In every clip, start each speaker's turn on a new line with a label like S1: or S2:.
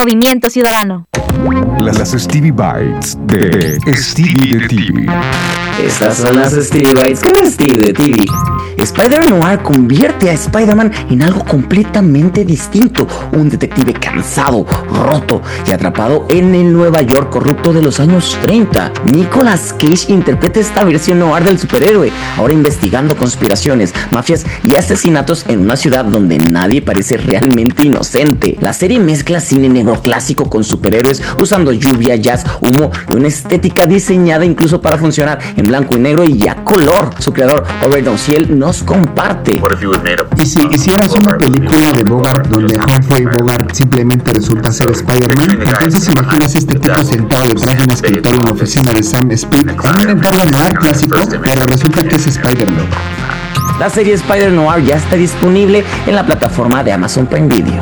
S1: Movimiento Ciudadano.
S2: Las Stevie Bites de Stevie de TV.
S3: Estas son las Stevie Bites con Stevie de TV. Spider-Noir convierte a Spider-Man en algo completamente distinto. Un detective cansado, roto y atrapado en el Nueva York corrupto de los años 30. Nicolas Cage interpreta esta versión noir del superhéroe, ahora investigando conspiraciones, mafias y asesinatos en una ciudad donde nadie parece realmente inocente. La serie mezcla cine negro clásico con superhéroes usando lluvia, jazz, humo y una estética diseñada incluso para funcionar en blanco y negro y a color. Su creador, Robert Downhill, nos comparte.
S4: ¿Y si hicieras una película de Bogart donde Humphrey Bogart simplemente resulta ser Spider-Man? Entonces imaginas este tipo sentado detrás de un escritorio en la oficina de Sam Spade en un entorno noir clásico, pero resulta que es Spider-Man.
S3: La serie Spider-Noir ya está disponible en la plataforma de Amazon Prime Video.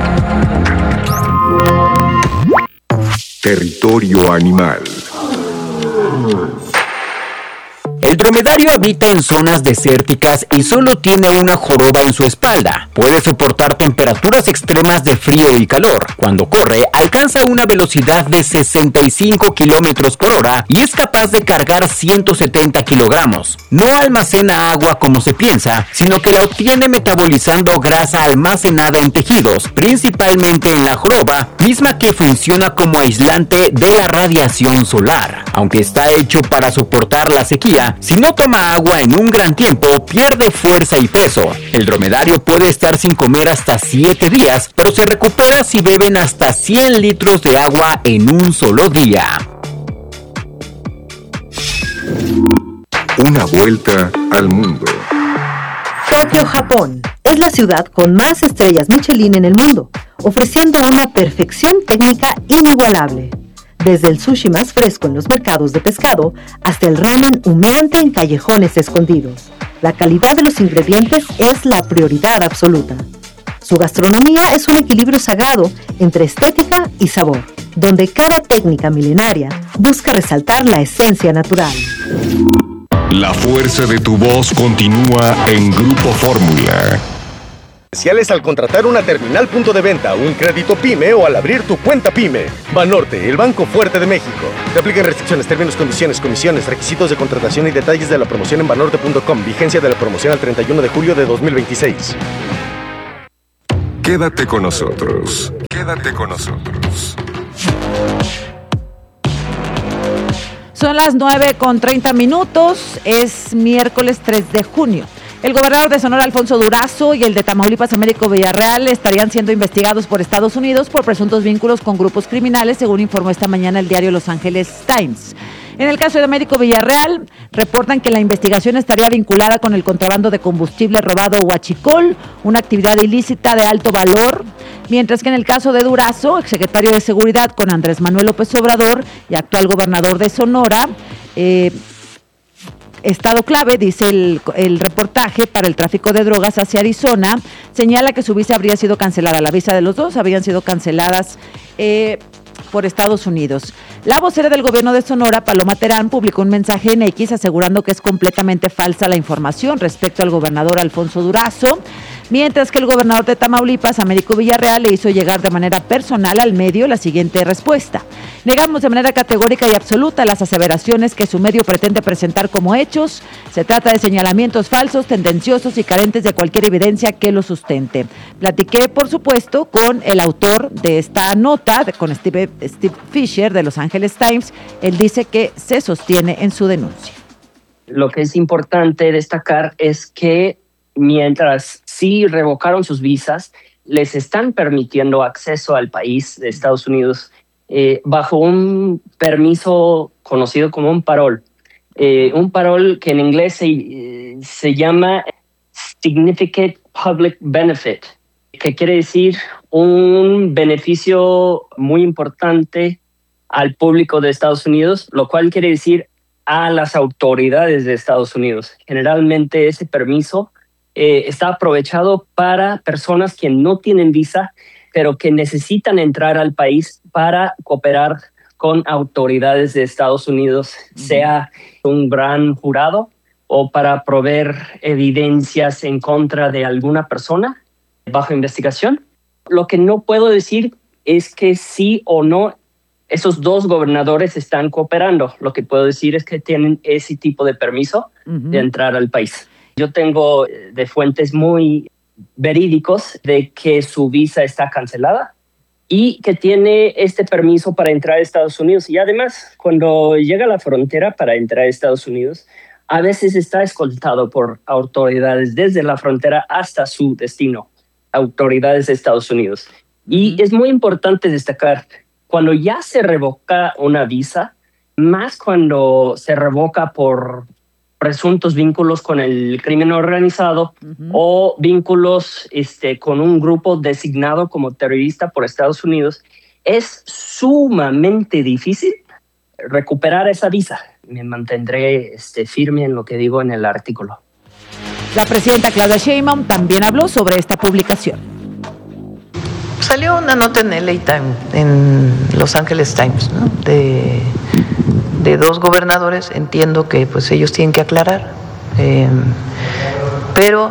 S2: Territorio animal.
S5: El dromedario habita en zonas desérticas y solo tiene una joroba en su espalda. Puede soportar temperaturas extremas de frío y calor. Cuando corre, alcanza una velocidad de 65 kilómetros por hora y es capaz de cargar 170 kilogramos. No almacena agua como se piensa, sino que la obtiene metabolizando grasa almacenada en tejidos, principalmente en la joroba, misma que funciona como aislante de la radiación solar. Aunque está hecho para soportar la sequía, si no toma agua en un gran tiempo, pierde fuerza y peso. El dromedario puede estar sin comer hasta 7 días, pero se recupera si beben hasta 100 litros de agua en un solo día.
S2: Una vuelta al mundo.
S6: Tokio, Japón, es la ciudad con más estrellas Michelin en el mundo, ofreciendo una perfección técnica inigualable. Desde el sushi más fresco en los mercados de pescado hasta el ramen humeante en callejones escondidos. La calidad de los ingredientes es la prioridad absoluta. Su gastronomía es un equilibrio sagrado entre estética y sabor, donde cada técnica milenaria busca resaltar la esencia natural.
S2: La fuerza de tu voz continúa en Grupo Fórmula.
S7: Especiales al contratar una terminal punto de venta, un crédito PYME o al abrir tu cuenta PYME. Banorte, el banco fuerte de México. Te aplican restricciones, términos, condiciones, comisiones, requisitos de contratación y detalles de la promoción en banorte.com. Vigencia de la promoción al 31 de julio de 2026.
S2: Quédate con nosotros. Quédate con nosotros.
S8: Son las 9:30. Es miércoles 3 de junio. El gobernador de Sonora, Alfonso Durazo, y el de Tamaulipas, Américo Villarreal, estarían siendo investigados por Estados Unidos por presuntos vínculos con grupos criminales, según informó esta mañana el diario Los Angeles Times. En el caso de Américo Villarreal, reportan que la investigación estaría vinculada con el contrabando de combustible robado huachicol, una actividad ilícita de alto valor, mientras que en el caso de Durazo, exsecretario de Seguridad con Andrés Manuel López Obrador y actual gobernador de Sonora, estado clave, dice el reportaje, para el tráfico de drogas hacia Arizona, señala que su visa habría sido cancelada. La visa de los dos habían sido canceladas por Estados Unidos. La vocera del gobierno de Sonora, Paloma Terán, publicó un mensaje en X asegurando que es completamente falsa la información respecto al gobernador Alfonso Durazo, mientras que el gobernador de Tamaulipas, Américo Villarreal, le hizo llegar de manera personal al medio la siguiente respuesta: negamos de manera categórica y absoluta las aseveraciones que su medio pretende presentar como hechos. Se trata de señalamientos falsos, tendenciosos y carentes de cualquier evidencia que los sustente. Platiqué, por supuesto, con el autor de esta nota, con Steve Fisher de Los Angeles Times. Él dice que se sostiene en su denuncia.
S9: Lo que es importante destacar es que mientras sí revocaron sus visas, les están permitiendo acceso al país de Estados Unidos bajo un permiso conocido como un parol. Un parol que en inglés se llama Significant Public Benefit, que quiere decir un beneficio muy importante al público de Estados Unidos, lo cual quiere decir a las autoridades de Estados Unidos. Generalmente ese permiso está aprovechado para personas que no tienen visa, pero que necesitan entrar al país para cooperar con autoridades de Estados Unidos, sea un gran jurado o para proveer evidencias en contra de alguna persona bajo investigación. Lo que no puedo decir es que sí o no esos dos gobernadores están cooperando. Lo que puedo decir es que tienen ese tipo de permiso de entrar al país. Yo tengo de fuentes muy verídicos de que su visa está cancelada y que tiene este permiso para entrar a Estados Unidos. Y además, cuando llega a la frontera para entrar a Estados Unidos, a veces está escoltado por autoridades desde la frontera hasta su destino, autoridades de Estados Unidos. Y es muy importante destacar, cuando ya se revoca una visa, más cuando se revoca por presuntos vínculos con el crimen organizado o vínculos con un grupo designado como terrorista por Estados Unidos, es sumamente difícil recuperar esa visa. Me mantendré firme en lo que digo en el artículo.
S8: La presidenta Claudia Sheinbaum también habló sobre esta publicación.
S1: Salió una nota en LA Times, en Los Angeles Times, ¿no? de dos gobernadores. Entiendo que pues ellos tienen que aclarar, pero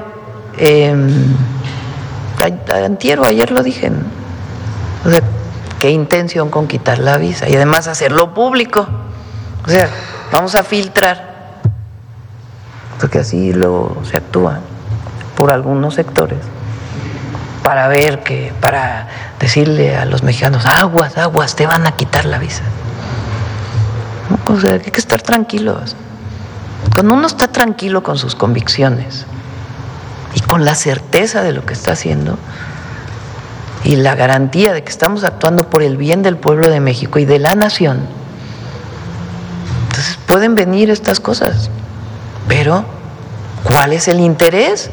S1: antier o ayer lo dije, ¿no? O sea, qué intención con quitar la visa y además hacerlo público. O sea, vamos a filtrar, porque así luego se actúa por algunos sectores, para ver que, para decirle a los mexicanos, aguas, te van a quitar la visa. ¿No? O sea, hay que estar tranquilos. Cuando uno está tranquilo con sus convicciones y con la certeza de lo que está haciendo y la garantía de que estamos actuando por el bien del pueblo de México y de la nación, entonces pueden venir estas cosas. Pero, ¿cuál es el interés?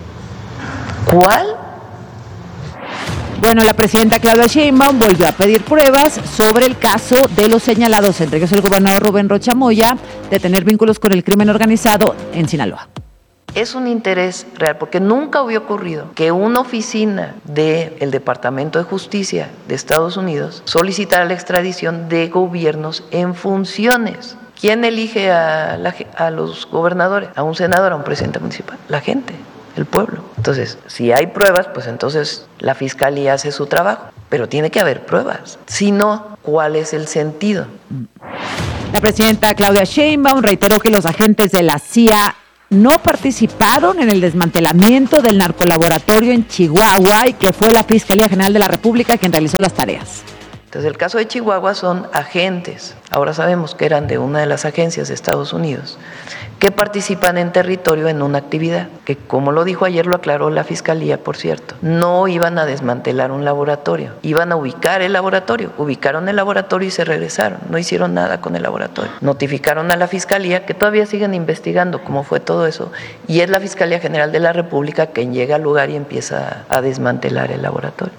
S1: ¿Cuál?
S8: Bueno, la presidenta Claudia Sheinbaum volvió a pedir pruebas sobre el caso de los señalados, entre ellos el gobernador Rubén Rocha Moya, de tener vínculos con el crimen organizado en Sinaloa.
S1: Es un interés real, porque nunca había ocurrido que una oficina del Departamento de Justicia de Estados Unidos solicitara la extradición de gobiernos en funciones. ¿Quién elige a los gobernadores? ¿A un senador, a un presidente municipal? La gente, el pueblo. Entonces, si hay pruebas, pues entonces la fiscalía hace su trabajo, pero tiene que haber pruebas. Si no, ¿cuál es el sentido?
S8: La presidenta Claudia Sheinbaum reiteró que los agentes de la CIA no participaron en el desmantelamiento del narcolaboratorio en Chihuahua y que fue la Fiscalía General de la República quien realizó las tareas.
S1: Entonces, el caso de Chihuahua son agentes, ahora sabemos que eran de una de las agencias de Estados Unidos, que participan en territorio en una actividad, que como lo dijo ayer, lo aclaró la Fiscalía, por cierto, no iban a desmantelar un laboratorio, iban a ubicar el laboratorio, ubicaron el laboratorio y se regresaron, no hicieron nada con el laboratorio. Notificaron a la Fiscalía, que todavía siguen investigando cómo fue todo eso, y es la Fiscalía General de la República quien llega al lugar y empieza a desmantelar el laboratorio.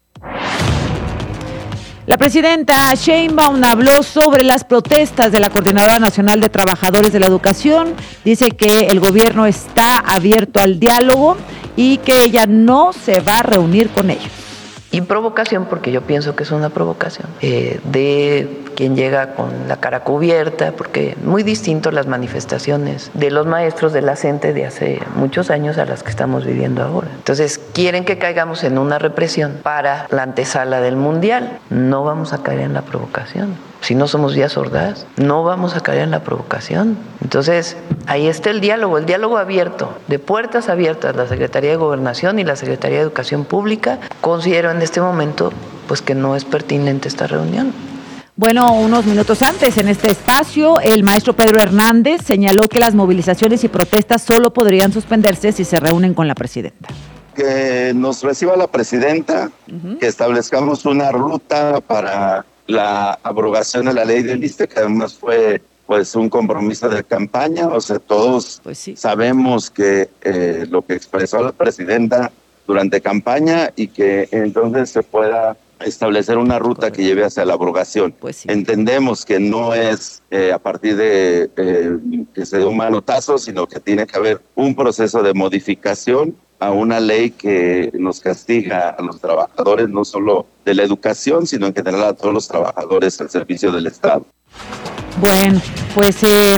S8: La presidenta Sheinbaum habló sobre las protestas de la Coordinadora Nacional de Trabajadores de la Educación. Dice que el gobierno está abierto al diálogo y que ella no se va a reunir con ellos.
S1: Y provocación, porque yo pienso que es una provocación, de quien llega con la cara cubierta, porque muy distinto las manifestaciones de los maestros de la CENTE de hace muchos años a las que estamos viviendo ahora. Entonces, quieren que caigamos en una represión para la antesala del Mundial. No vamos a caer en la provocación. Si no somos vías sordas, no vamos a caer en la provocación. Entonces, ahí está el diálogo abierto, de puertas abiertas. La Secretaría de Gobernación y la Secretaría de Educación Pública considero en este momento pues que no es pertinente esta reunión.
S8: Bueno, unos minutos antes en este espacio, el maestro Pedro Hernández señaló que las movilizaciones y protestas solo podrían suspenderse si se reúnen con la presidenta.
S10: Que nos reciba la presidenta, que establezcamos una ruta para la abrogación de la ley del ISSSTE, que además fue pues un compromiso de campaña. O sea, todos sabemos que lo que expresó la presidenta durante campaña y que entonces se pueda establecer una ruta que lleve hacia la abrogación. Entendemos que no es a partir de que se dé un manotazo, sino que tiene que haber un proceso de modificación a una ley que nos castiga a los trabajadores, no solo de la educación, sino en general a todos los trabajadores al servicio del Estado.
S8: Bueno, pues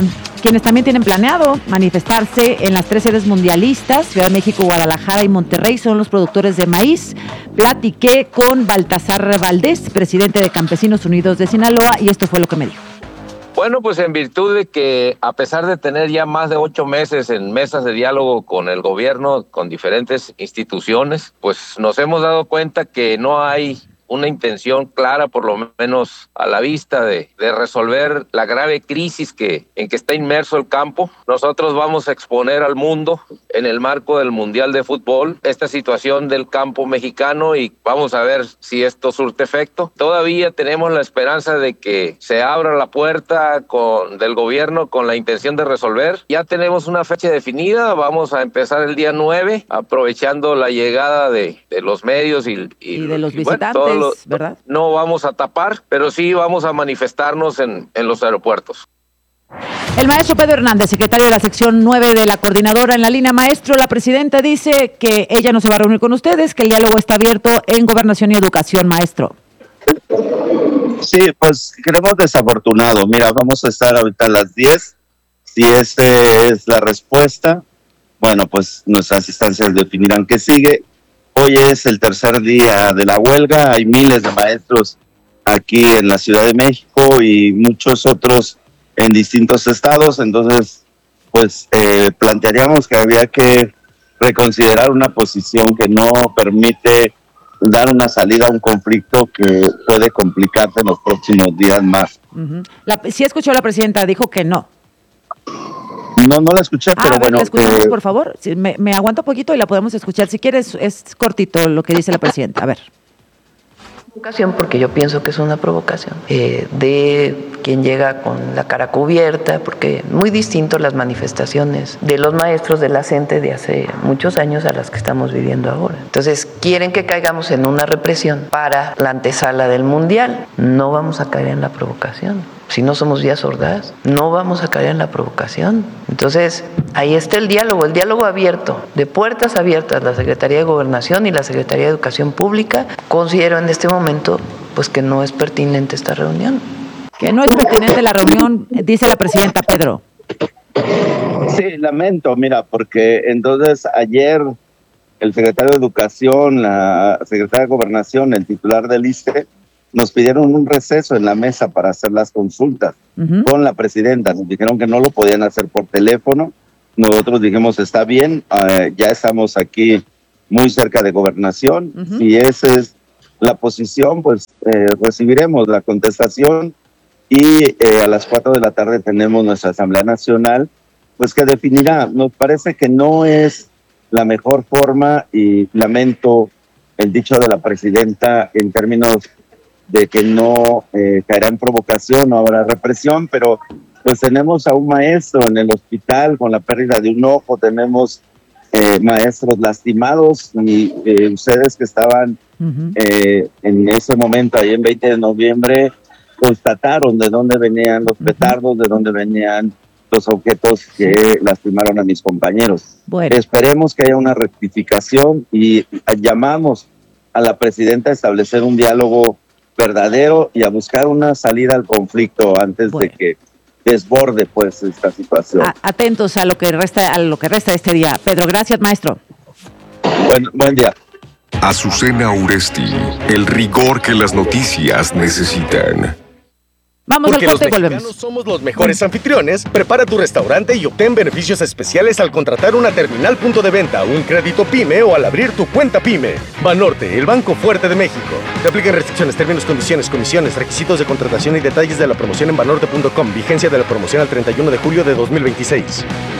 S8: quienes también tienen planeado manifestarse en las 3 sedes mundialistas, Ciudad de México, Guadalajara y Monterrey, son los productores de maíz. Platiqué con Baltasar Valdés, presidente de Campesinos Unidos de Sinaloa, y esto fue lo que me dijo.
S11: Bueno, pues en virtud de que a pesar de tener ya más de 8 meses en mesas de diálogo con el gobierno, con diferentes instituciones, pues nos hemos dado cuenta que no hay una intención clara, por lo menos a la vista, de resolver la grave crisis en que está inmerso el campo. Nosotros vamos a exponer al mundo, en el marco del Mundial de Fútbol, esta situación del campo mexicano y vamos a ver si esto surte efecto. Todavía tenemos la esperanza de que se abra la puerta del gobierno con la intención de resolver. Ya tenemos una fecha definida, vamos a empezar el día 9, aprovechando la llegada de los medios y
S8: de los visitantes. Bueno, ¿verdad?
S11: No vamos a tapar, pero sí vamos a manifestarnos en los aeropuertos.
S8: El maestro Pedro Hernández, secretario de la sección 9 de la coordinadora en la línea. Maestro, la presidenta dice que ella no se va a reunir con ustedes, que el diálogo está abierto en Gobernación y Educación, maestro.
S10: Sí, pues creemos desafortunado. Mira, vamos a estar ahorita a las 10. Si esa es la respuesta, bueno, pues nuestras instancias definirán qué sigue. Hoy es el tercer día de la huelga, hay miles de maestros aquí en la Ciudad de México y muchos otros en distintos estados, entonces pues plantearíamos que había que reconsiderar una posición que no permite dar una salida a un conflicto que puede complicarse en los próximos días más.
S8: Uh-huh. Sí escuchó la presidenta, dijo que no.
S10: No la escuché, pero bueno.
S8: ¿La escuchamos, por favor? Me aguanta un poquito y la podemos escuchar. Si quieres, es cortito lo que dice la presidenta. A ver.
S1: Porque yo pienso que es una provocación de quien llega con la cara cubierta, porque muy distinto las manifestaciones de los maestros de la CENTE de hace muchos años a las que estamos viviendo ahora. Entonces quieren que caigamos en una represión para la antesala del Mundial. No vamos a caer en la provocación. Si no somos Díaz Ordaz, no vamos a caer en la provocación. Entonces, ahí está el diálogo abierto, de puertas abiertas. La Secretaría de Gobernación y la Secretaría de Educación Pública considero en este momento pues que no es pertinente esta reunión.
S8: Que no es pertinente la reunión, dice la presidenta. Pedro.
S10: Sí, lamento, mira, porque entonces ayer el secretario de Educación, la secretaria de Gobernación, el titular del ISSSTE, nos pidieron un receso en la mesa para hacer las consultas con la presidenta. Nos dijeron que no lo podían hacer por teléfono. Nosotros dijimos, está bien, ya estamos aquí muy cerca de Gobernación. Si esa es la posición, pues recibiremos la contestación y a las 4 de la tarde tenemos nuestra Asamblea Nacional, pues que definirá. Nos parece que no es la mejor forma y lamento el dicho de la presidenta en términos de que no caerá en provocación, no habrá represión, pero pues tenemos a un maestro en el hospital con la pérdida de un ojo, tenemos maestros lastimados y ustedes que estaban en ese momento, ahí en 20 de noviembre, constataron de dónde venían los petardos, de dónde venían los objetos que lastimaron a mis compañeros. Bueno. Esperemos que haya una rectificación y llamamos a la presidenta a establecer un diálogo verdadero y a buscar una salida al conflicto antes de que desborde pues esta situación.
S8: Atentos a lo que resta de este día. Pedro, gracias, maestro.
S10: Buen día.
S2: Azucena Uresti, el rigor que las noticias necesitan.
S8: Vamos
S7: Porque
S8: al corte y
S7: los
S8: volvemos.
S7: mexicanos somos los mejores anfitriones. Prepara tu restaurante y obtén beneficios especiales al contratar una terminal punto de venta, un crédito PYME o al abrir tu cuenta PYME. Banorte, el banco fuerte de México. Te aplican restricciones, términos, condiciones, comisiones, requisitos de contratación y detalles de la promoción en banorte.com. Vigencia de la promoción al 31 de julio de 2026.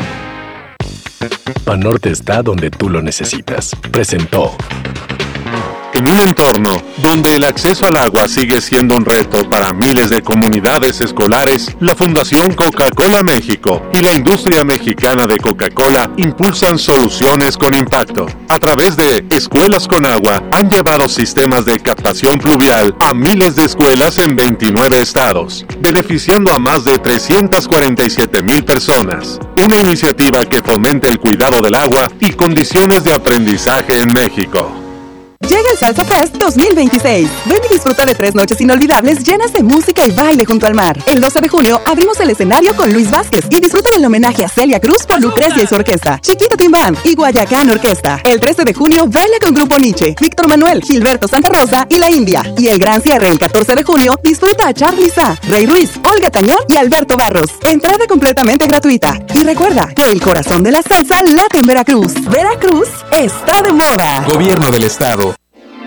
S12: Banorte está donde tú lo necesitas. Presentó.
S13: En un entorno donde el acceso al agua sigue siendo un reto para miles de comunidades escolares, la Fundación Coca-Cola México y la industria mexicana de Coca-Cola impulsan soluciones con impacto. A través de Escuelas con Agua, han llevado sistemas de captación pluvial a miles de escuelas en 29 estados, beneficiando a más de 347,000 personas. Una iniciativa que fomenta el cuidado del agua y condiciones de aprendizaje en México.
S14: Llega el Salsa Fest 2026. Ven y disfruta de 3 noches inolvidables llenas de música y baile junto al mar. El 12 de junio abrimos el escenario con Luis Vázquez y disfruta del homenaje a Celia Cruz por Lucrecia y su orquesta, Chiquito Team Band y Guayacán Orquesta. El 13 de junio baila con Grupo Nietzsche, Víctor Manuel, Gilberto Santa Rosa y La India. Y el gran cierre el 14 de junio disfruta a Charly Sa, Rey Ruiz, Olga Tañón y Alberto Barros. Entrada completamente gratuita. Y recuerda que el corazón de la salsa late en Veracruz. Veracruz está de moda.
S12: Gobierno del Estado.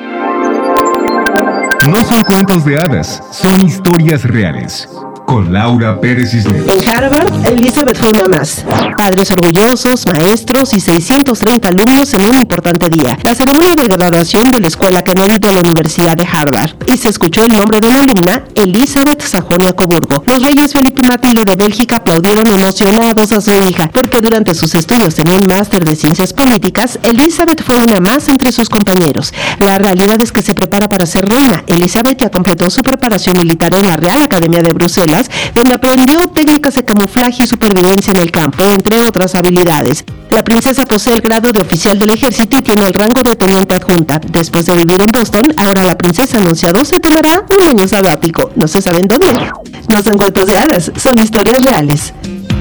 S15: No son cuentos de hadas, son historias reales. Con Laura Pérez Cisneros.
S16: En Harvard, Elizabeth fue una más. Padres orgullosos, maestros y 630 alumnos en un importante día. La ceremonia de graduación de la Escuela Kennedy de la Universidad de Harvard. Y se escuchó el nombre de la alumna, Elizabeth Sajonia-Coburgo. Los reyes Felipe y Matilde de Bélgica aplaudieron emocionados a su hija, porque durante sus estudios en un máster de ciencias políticas, Elizabeth fue una más entre sus compañeros. La realidad es que se prepara para ser reina. Elizabeth ya completó su preparación militar en la Real Academia de Bruselas, donde aprendió técnicas de camuflaje y supervivencia en el campo, entre otras habilidades. La princesa posee el grado de oficial del ejército y tiene el rango de teniente adjunta. Después de vivir en Boston, ahora la princesa anunciado se tomará un año sabático. No se saben dónde. No son cuentos de hadas, son historias reales.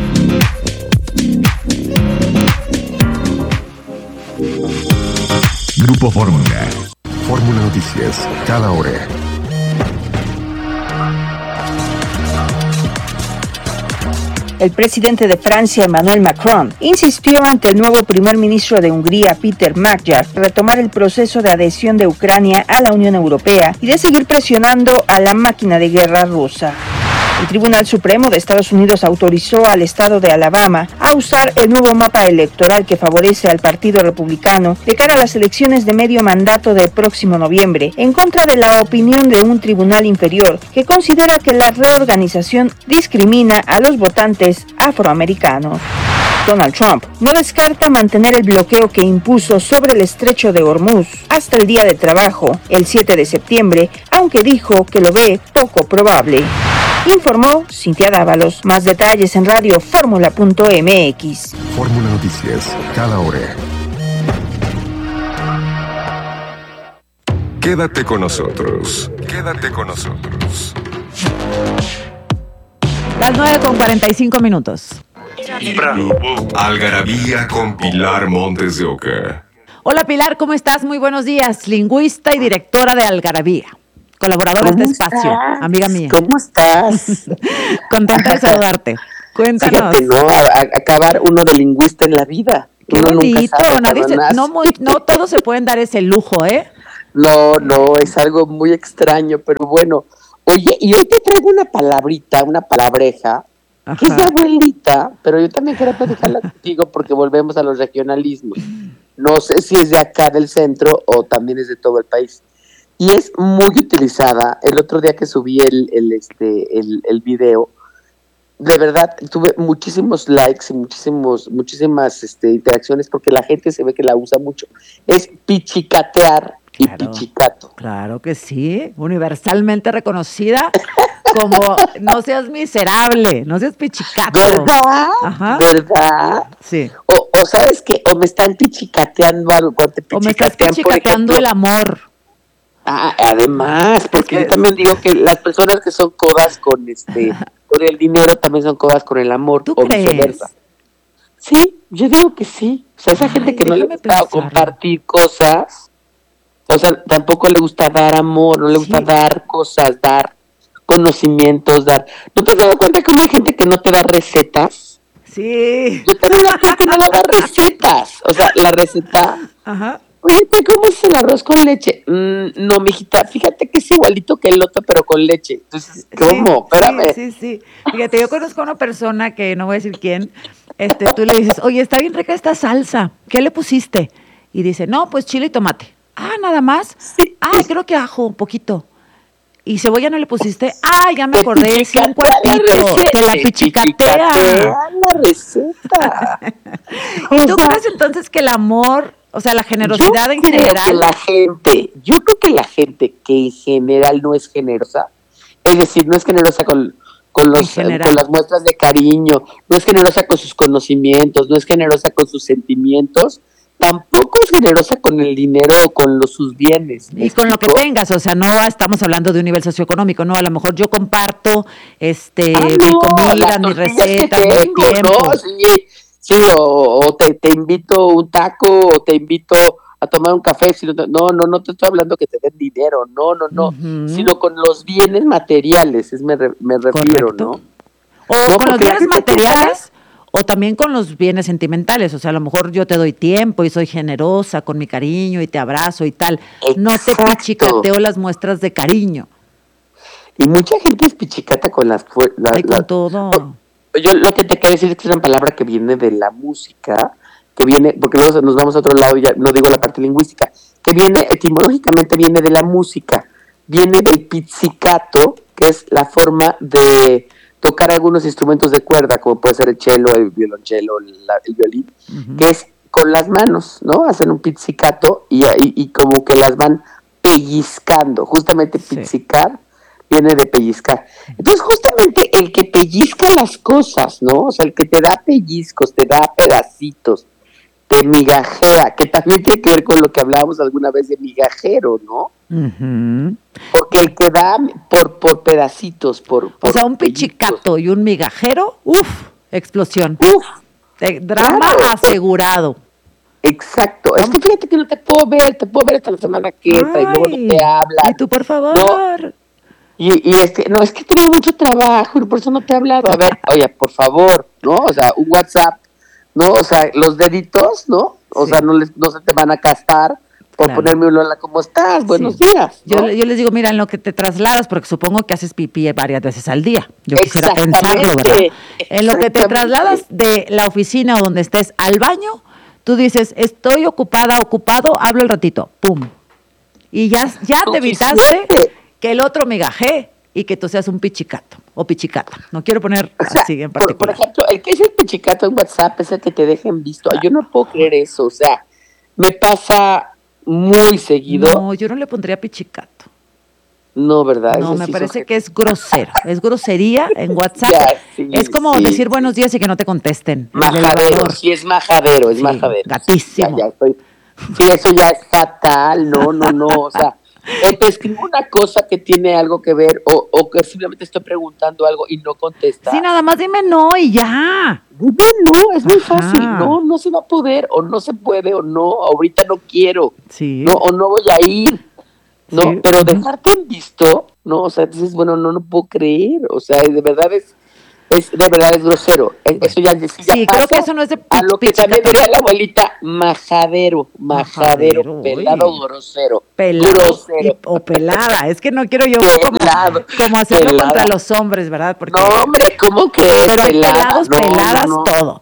S15: Grupo Fórmula.
S12: Fórmula Noticias, cada hora.
S17: El presidente de Francia, Emmanuel Macron, insistió ante el nuevo primer ministro de Hungría, Peter Magyar, retomar el proceso de adhesión de Ucrania a la Unión Europea y de seguir presionando a la máquina de guerra rusa. El Tribunal Supremo de Estados Unidos autorizó al estado de Alabama a usar el nuevo mapa electoral que favorece al Partido Republicano de cara a las elecciones de medio mandato del próximo noviembre, en contra de la opinión de un tribunal inferior que considera que la reorganización discrimina a los votantes afroamericanos. Donald Trump no descarta mantener el bloqueo que impuso sobre el estrecho de Hormuz hasta el día de trabajo, el 7 de septiembre, aunque dijo que lo ve poco probable. Informó Cintia Dávalos. Más detalles en radioformula.mx.
S12: Fórmula Noticias, cada hora.
S2: Quédate con nosotros. Quédate con nosotros.
S8: Las 9:45.
S2: Algarabía con Pilar Montes de Oca.
S8: Hola Pilar, ¿cómo estás? Muy buenos días. Lingüista y directora de Algarabía. Colaboradora de este espacio, amiga mía.
S18: ¿Cómo estás?
S8: Contenta de saludarte. Cuéntanos.
S18: Fíjate, ¿no? Acabar uno de lingüista en la vida.
S8: Qué
S18: uno
S8: bonito. No todos se pueden dar ese lujo, ¿eh?
S18: No, es algo muy extraño, pero bueno. Oye, y hoy te traigo una palabrita, una palabreja, que es de abuelita, pero yo también quiero platicarla contigo porque volvemos a los regionalismos. No sé si es de acá del centro o también es de todo el país. Y es muy utilizada. El otro día que subí el video, de verdad tuve muchísimos likes y muchísimas interacciones porque la gente se ve que la usa mucho. Es pichicatear y pichicato.
S8: Claro que sí, universalmente reconocida como no seas miserable, no seas pichicato.
S18: ¿Verdad?
S8: Ajá.
S18: ¿Verdad?
S8: Sí.
S18: O sabes que o me están pichicateando algo,
S8: o me estás pichicateando el amor.
S18: Además, porque yo también digo que las personas que son codas con con el dinero también son codas con el amor, o viceversa. Sí, yo digo que sí. O sea, esa gente que no le gusta compartir cosas, o sea, tampoco le gusta dar amor, no le gusta dar cosas, dar conocimientos, dar. ¿No te has dado cuenta que hay gente que no te da recetas?
S8: Sí.
S18: Yo tengo una gente que no me da recetas. O sea, la receta.
S8: Ajá.
S18: Oye, ¿cómo es el arroz con leche? No, mijita, fíjate que es igualito que el otro, pero con leche. Entonces, ¿cómo? Espérame.
S8: Sí. Fíjate, yo conozco a una persona que no voy a decir quién, tú le dices, oye, está bien rica esta salsa, ¿qué le pusiste? Y dice, no, pues chile y tomate. Ah, ¿nada más? Sí. Ah, creo que ajo, un poquito. ¿Y cebolla no le pusiste? Ah, ya me acordé, sí, un cuartito. Te la pichicatea.
S18: La receta.
S8: ¿Y tú crees entonces que el amor, o sea, la generosidad en general?
S18: Yo creo que la gente que en general no es generosa, es decir, no es generosa con las muestras de cariño, no es generosa con sus conocimientos, no es generosa con sus sentimientos, tampoco es generosa con el dinero o con sus bienes.
S8: Y con lo que tengas, o sea, no estamos hablando de un nivel socioeconómico, no, a lo mejor yo comparto mi comida, mis recetas, mi tiempo.
S18: ¿No? Sí, o te invito un taco, o te invito a tomar un café, no te estoy hablando que te den dinero, no, sino con los bienes materiales, me refiero, ¿no?
S8: O con los bienes materiales, o también con los bienes sentimentales, o sea, a lo mejor yo te doy tiempo y soy generosa con mi cariño y te abrazo y tal.
S18: Exacto.
S8: No te pichicateo las muestras de cariño.
S18: Y mucha gente es pichicata con
S8: con todo.
S18: Yo lo que te quiero decir es que es una palabra que viene de la música, que viene, porque luego nos vamos a otro lado y ya no digo la parte lingüística, que viene, etimológicamente viene de la música, viene del pizzicato, que es la forma de tocar algunos instrumentos de cuerda, como puede ser el cello, el violonchelo, el violín, que es con las manos, ¿no? Hacen un pizzicato y como que las van pellizcando, justamente pizzicar viene de pellizcar. Entonces, justamente el que pellizca las cosas, ¿no? O sea, el que te da pellizcos, te da pedacitos, te migajea, que también tiene que ver con lo que hablábamos alguna vez de migajero, ¿no? Porque el que da por pedacitos, o
S8: sea, un pichicato y un migajero, explosión. Drama asegurado.
S18: Exacto. Es que fíjate que no te puedo ver hasta la semana que entra y luego no te habla.
S8: Y tú, por favor.
S18: ¿No? Y es que tengo mucho trabajo y por eso no te he hablado. A ver, oye, por favor, ¿no? O sea, un WhatsApp, ¿no? O sea, los deditos, ¿no? O sea, no se te van a castar por ponerme un hola, ¿cómo estás? Buenos días, ¿no?
S8: Yo les digo, mira, en lo que te trasladas, porque supongo que haces pipí varias veces al día. Yo quisiera pensarlo, ¿verdad? En lo que te trasladas de la oficina o donde estés al baño, tú dices, estoy ocupado, hablo el ratito, pum. Y ya te evitaste que el otro migajee y que tú seas un pichicato o pichicata. No quiero poner así en particular.
S18: Por ejemplo, el que es el pichicato en WhatsApp es el que te dejen visto. Yo no puedo creer eso, o sea, me pasa muy seguido.
S8: No, yo no le pondría pichicato.
S18: No, ¿verdad?
S8: No, me parece que es grosero. Es grosería en WhatsApp. Es como decir buenos días y que no te contesten.
S18: Majadero, sí, es majadero, es majadero.
S8: Gatísimo.
S18: Sí, eso ya es fatal, no, o sea, o te escribo una cosa que tiene algo que ver, o que simplemente estoy preguntando algo y no contesta.
S8: Sí, nada más dime no y ya.
S18: Dime no, es muy fácil, no se va a poder, o no se puede, o no, ahorita no quiero, no, o no voy a ir, no, pero dejarte en visto, no, o sea, dices, bueno, no puedo creer, o sea, de verdad es grosero. Eso ya
S8: sí, creo que eso no es de
S18: a lo que también decía la abuelita, majadero, pelado, grosero.
S8: Grosero. O pelada, es que no quiero yo como hacerlo contra los hombres, ¿verdad? Porque,
S18: no, hombre, ¿cómo que
S8: pero hay pelados, peladas, todo.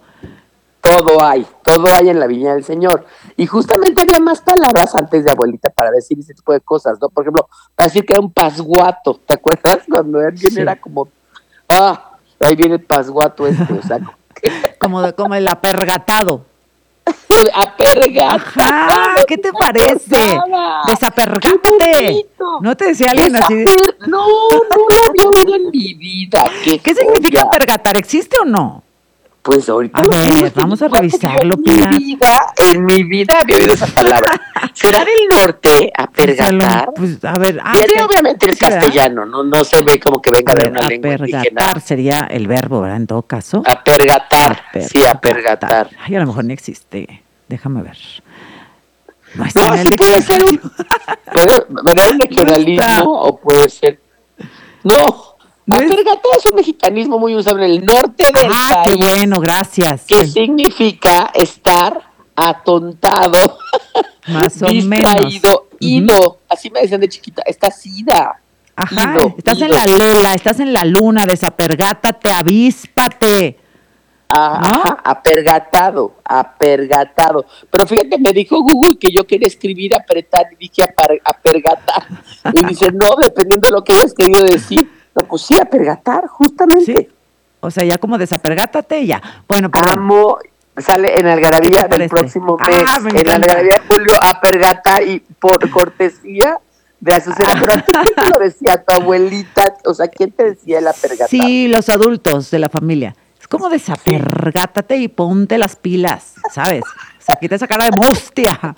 S18: Todo hay en la viña del Señor. Y justamente había más palabras antes de abuelita para decir ese tipo de cosas, ¿no? Por ejemplo, para decir que era un pasguato, ¿te acuerdas? Cuando alguien era como, ahí viene el pasguato o sea.
S8: como el apergatado.
S18: El apergatado.
S8: Ajá, ¿qué te parece? Desapergátate. ¿No te decía alguien así?
S18: No lo había oído en mi vida.
S8: ¿Qué significa apergatar? ¿Existe o no?
S18: Pues ahorita
S8: vamos a revisarlo,
S18: Pilar. En mi vida había oído esa palabra. ¿Será del norte, apergatar?
S8: Pues, a ver.
S18: Obviamente el castellano, no se ve como que venga de una lengua indígena.
S8: Apergatar sería el verbo, ¿verdad? En todo caso.
S18: Apergatar. Sí, apergatar.
S8: Ay, a lo mejor no existe. Déjame ver.
S18: No, sí puede ser un regionalismo o puede ser... No. Apergatar es un mexicanismo muy usado en el norte del país.
S8: Qué bueno, gracias.
S18: Que significa estar atontado,
S8: más o
S18: distraído, ido. Así me decían de chiquita, estás ida.
S8: Ajá, estás en la lela, estás en la luna, desapergátate, avíspate.
S18: Ajá, apergatado. Pero fíjate, me dijo Google que yo quería escribir apretar y dije apergatar. Y dice, no, dependiendo de lo que hayas querido decir. No, pues sí, apergatar, justamente. Sí.
S8: O sea, ya como desapergátate, ya. Bueno,
S18: sale en Algarabía del próximo mes. En Algarabía de julio, apergatar y por cortesía de Azucena. Pero ¿quién te lo decía? ¿Tu abuelita? O sea, ¿quién te decía el apergatar?
S8: Sí, los adultos de la familia. Es como desapergátate y ponte las pilas, ¿sabes? O sea, quita esa cara de mustia.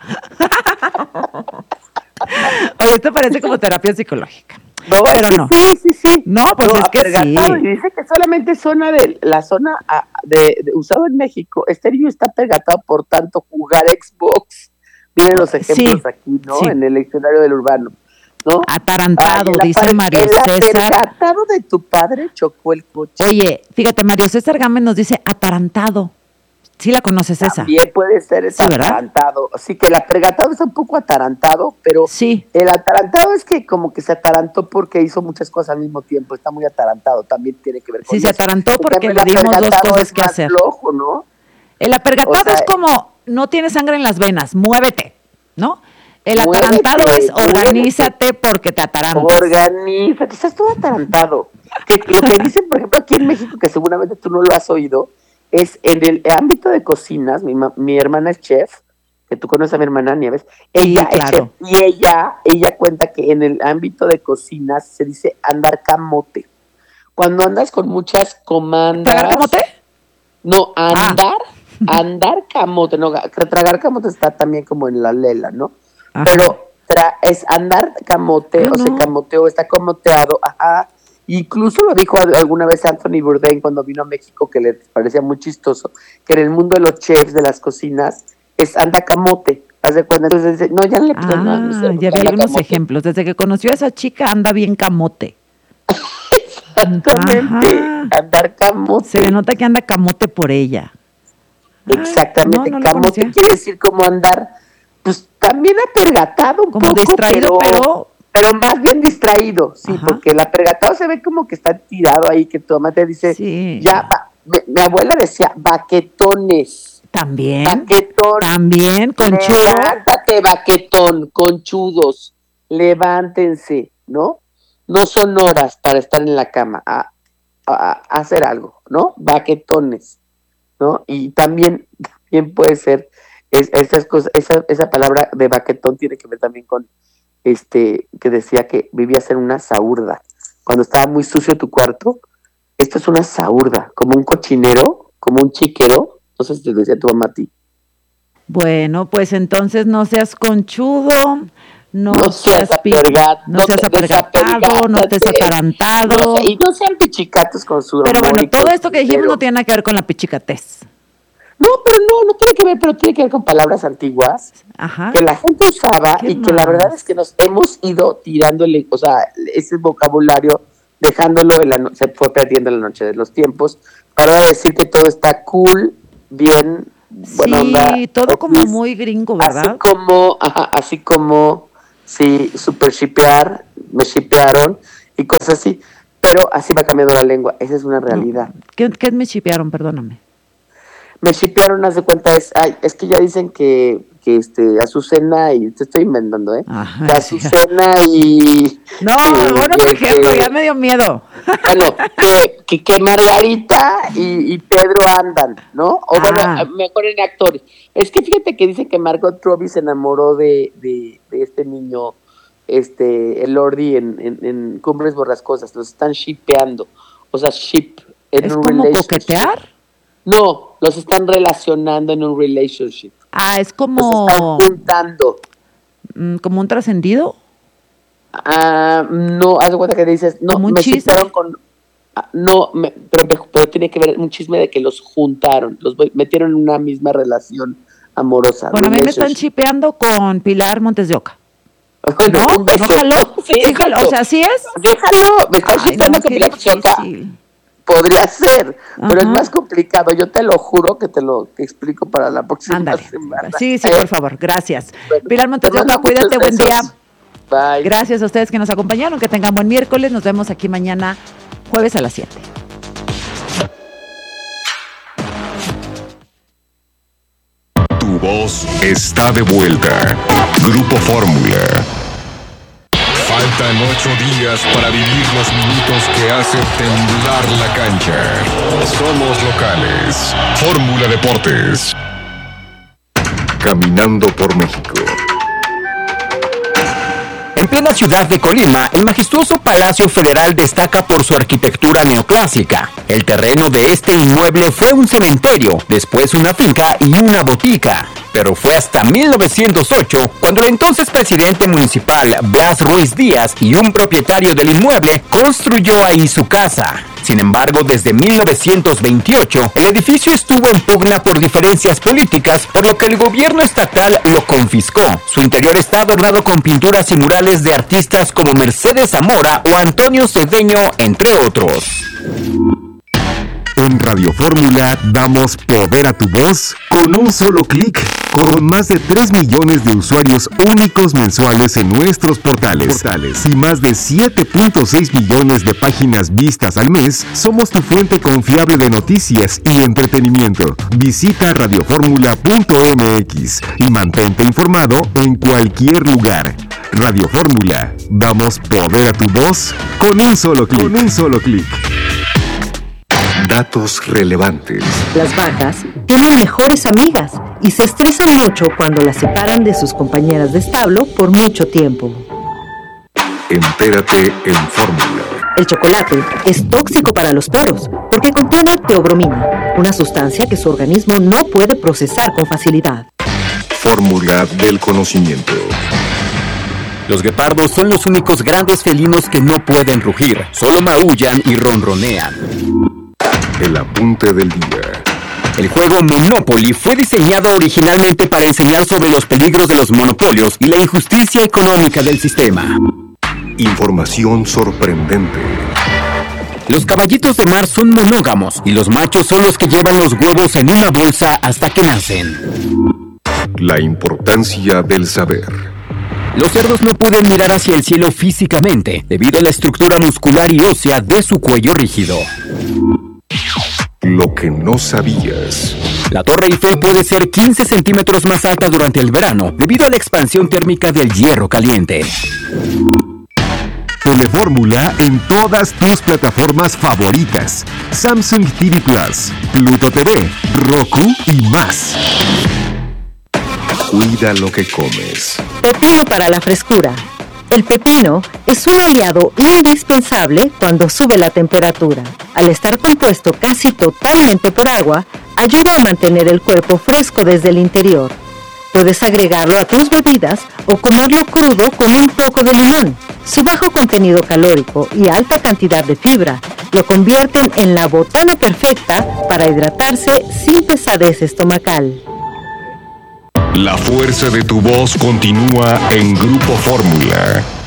S8: Oye, esto parece como terapia psicológica.
S18: No,
S8: pero no.
S18: Sí.
S8: No, pues es que sí.
S18: Y dice que solamente la zona de usado en México, este niño está pergatado por tanto jugar Xbox. Miren los ejemplos aquí, ¿no?
S8: Sí.
S18: En el diccionario del urbano, ¿no?
S8: Atarantado, dice Mario César.
S18: El atarantado de tu padre chocó el coche.
S8: Oye, fíjate, Mario César Gámez nos dice atarantado. ¿Sí la conoces esa?
S18: También puede ser ese atarantado. Sí, que el apergatado es un poco atarantado, pero el atarantado es que como que se atarantó porque hizo muchas cosas al mismo tiempo. Está muy atarantado. También tiene que ver con eso.
S8: Sí, se atarantó porque le dimos dos cosas que hacer.
S18: Flojo, ¿no?
S8: El apergatado es como no tienes sangre en las venas, muévete, ¿no? El atarantado es organízate porque te atarantas.
S18: Organízate, estás todo atarantado. Lo que dicen, por ejemplo, aquí en México, que seguramente tú no lo has oído, es en el ámbito de cocinas. Mi hermana es chef, que tú conoces a mi hermana Nieves. Ella es chef, y ella cuenta que en el ámbito de cocinas se dice andar camote. Cuando andas con muchas comandas.
S8: ¿Tragar camote?
S18: No, andar camote. No, tragar camote está también como en la lela, ¿no? Ajá. Pero es andar camote, se camoteó, está camoteado, ajá. Incluso lo dijo alguna vez Anthony Bourdain cuando vino a México, que le parecía muy chistoso, que en el mundo de los chefs, de las cocinas, es anda camote. Haz de cuenta. Entonces dice, no, ya no le puse nada.
S8: Ya vi algunos ejemplos. Desde que conoció a esa chica, anda bien camote.
S18: Exactamente. Ajá. Andar camote.
S8: Se le nota que anda camote por ella.
S18: Exactamente. No camote quiere decir como andar, pues también apergatado un
S8: como
S18: poco.
S8: Distraído,
S18: pero más bien distraído, sí. Ajá. Porque el apergatado se ve como que está tirado ahí, que tu mamá te dice, ya, mi abuela decía, baquetones.
S8: También.
S18: Baquetón.
S8: También, conchudo.
S18: Levántate, baquetón, conchudos. Levántense, ¿no? No son horas para estar en la cama, a hacer algo, ¿no? Baquetones, ¿no? Y también puede ser, esas cosas, esa palabra de baquetón tiene que ver también con que decía que vivías en una saurda. Cuando estaba muy sucio tu cuarto, esto es una saurda, como un cochinero, como un chiquero. No sé si te decía tu mamá a ti.
S8: Bueno, pues entonces no seas conchudo, no seas apergatado, no estés atarantado.
S18: Y no sean pichicatos con su
S8: Pero bueno, todo esto que dijimos no tiene nada que ver con la pichicatez.
S18: No, pero no tiene que ver, pero tiene que ver con palabras antiguas.
S8: Ajá.
S18: Que la gente usaba y que la verdad es que nos hemos ido tirándole, o sea, ese vocabulario, dejándolo, se fue perdiendo en la noche de los tiempos, para decir que todo está cool, bien, buena onda.
S8: Sí, todo como muy gringo, ¿verdad?
S18: Así como, sí, super shipear, me shipearon y cosas así, pero así va cambiando la lengua, esa es una realidad.
S8: ¿Qué me shipearon? Perdóname.
S18: Me shipearon, haz de cuenta, es que ya dicen que Azucena, y te estoy inventando,
S8: Ajá,
S18: que Azucena y...
S8: No, bueno, por ejemplo, ya me dio miedo.
S18: Bueno, que Margarita y Pedro andan, ¿no? O bueno, mejor en actores. Es que fíjate que dice que Margot Robbie se enamoró de este niño, el Lordi en Cumbres Borrascosas, los están shipeando. O sea, ship.
S8: ¿Es como coquetear?
S18: No, los están relacionando en un relationship.
S8: Es como...
S18: Los están juntando.
S8: ¿Como un trascendido?
S18: No, haz de cuenta que dices... No,
S8: ¿como un
S18: me
S8: chisme?
S18: Con, pero tiene que ver un chisme de que los juntaron, los metieron en una misma relación amorosa.
S8: Bueno, a mí me están chipeando con Pilar Montes de Oca.
S18: ¿No?
S8: ¿No jaló?
S18: Sí,
S8: déjalo, o sea, ¿sí es?
S18: Déjalo, me estás chipeando con Pilar Montes de Oca. Podría ser, pero es más complicado. Yo te lo juro que te lo explico para la próxima semana.
S8: Sí, por favor, gracias. Bueno, Pilar Montes de Oca, cuídate, buen día.
S18: Bye.
S8: Gracias a ustedes que nos acompañaron, que tengan buen miércoles. Nos vemos aquí mañana, jueves a las 7.
S2: Tu voz está de vuelta. Grupo Fórmula. Faltan 8 días para vivir los minutos que hacen temblar la cancha. Somos locales. Fórmula Deportes. Caminando por México.
S5: En plena ciudad de Colima, el majestuoso Palacio Federal destaca por su arquitectura neoclásica. El terreno de este inmueble fue un cementerio, después una finca y una botica. Pero fue hasta 1908 cuando el entonces presidente municipal Blas Ruiz Díaz y un propietario del inmueble construyó ahí su casa. Sin embargo, desde 1928, el edificio estuvo en pugna por diferencias políticas, por lo que el gobierno estatal lo confiscó. Su interior está adornado con pinturas y murales de artistas como Mercedes Zamora o Antonio Cedeño, entre otros.
S12: En Radio Fórmula damos poder a tu voz con un solo clic, con más de 3 millones de usuarios únicos mensuales en nuestros portales y más de 7.6 millones de páginas vistas al mes. Somos tu fuente confiable de noticias y entretenimiento. Visita radioformula.mx y mantente informado en cualquier lugar. Radio Fórmula, damos poder a tu voz con un solo clic. Datos relevantes.
S6: Las vacas tienen mejores amigas y se estresan mucho cuando las separan de sus compañeras de establo por mucho tiempo.
S12: Entérate en Fórmula.
S6: El chocolate es tóxico para los perros porque contiene teobromina, una sustancia que su organismo no puede procesar con facilidad.
S12: Fórmula del conocimiento.
S5: Los guepardos son los únicos grandes felinos que no pueden rugir, solo maullan y ronronean.
S12: El apunte del día.
S5: El juego Monopoly fue diseñado originalmente para enseñar sobre los peligros de los monopolios y la injusticia económica del sistema.
S12: Información sorprendente.
S5: Los caballitos de mar son monógamos y los machos son los que llevan los huevos en una bolsa hasta que nacen.
S12: La importancia del saber.
S5: Los cerdos no pueden mirar hacia el cielo físicamente debido a la estructura muscular y ósea de su cuello rígido.
S12: Lo que no sabías.
S5: La Torre Eiffel puede ser 15 centímetros más alta durante el verano debido a la expansión térmica del hierro caliente.
S12: Telefórmula en todas tus plataformas favoritas. Samsung TV Plus, Pluto TV, Roku y más. Cuida lo que comes.
S6: Pepino para la frescura. El pepino es un aliado indispensable cuando sube la temperatura. Al estar compuesto casi totalmente por agua, ayuda a mantener el cuerpo fresco desde el interior. Puedes agregarlo a tus bebidas o comerlo crudo con un poco de limón. Su bajo contenido calórico y alta cantidad de fibra lo convierten en la botana perfecta para hidratarse sin pesadez estomacal.
S2: La fuerza de tu voz continúa en Grupo Fórmula.